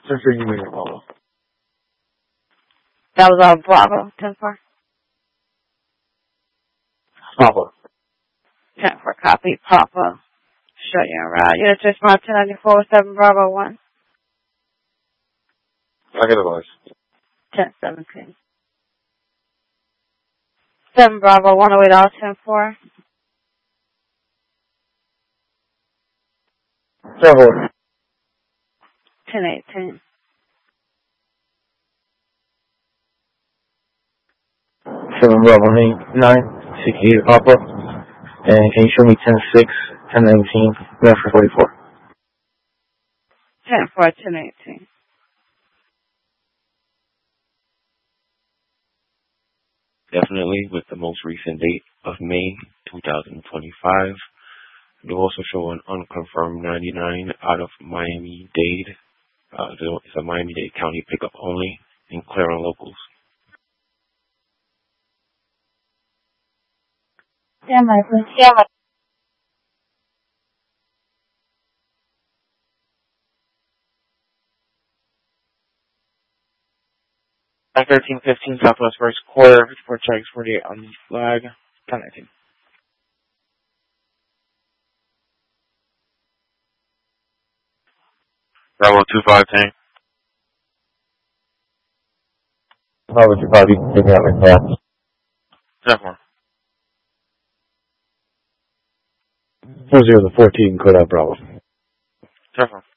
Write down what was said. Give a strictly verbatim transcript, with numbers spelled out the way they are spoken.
Central Union Apollo. That was all Bravo, ten four. Papa. ten four, copy, Papa. Show you around. You're just my ten ninety-four, seven Bravo one. I get a voice. ten seventeen. seven Bravo, one oh eight, all ten four. ten four. ten eighteen. seven Bravo nine, sixty-eight Papa. And can you show me ten six, ten nineteen, Medford forty-four? ten four, ten eighteen. Definitely with the most recent date of May twenty twenty-five. It'll also show an unconfirmed ninety-nine out of Miami-Dade. Uh, it's a Miami-Dade County pickup only and clearing locals. Stand by, please. Stand by. nine thirteen fifteen Southwest first quarter, fifty-four checks, forty-eight on flag, ten nineteen. Bravo two five tank. Bravo two five, you can take me out my class. ten four. four zero to fourteen, code out Bravo. ten four.